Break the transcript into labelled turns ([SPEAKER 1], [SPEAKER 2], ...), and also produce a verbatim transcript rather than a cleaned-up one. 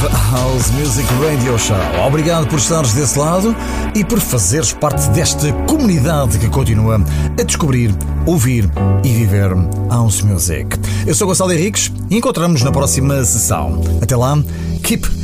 [SPEAKER 1] House Music Radio Show. Obrigado por estares desse lado e por fazeres parte desta comunidade que continua a descobrir, ouvir e viver House Music. Eu sou Gonçalo Henriques e encontramos-nos na próxima sessão. Até lá, keep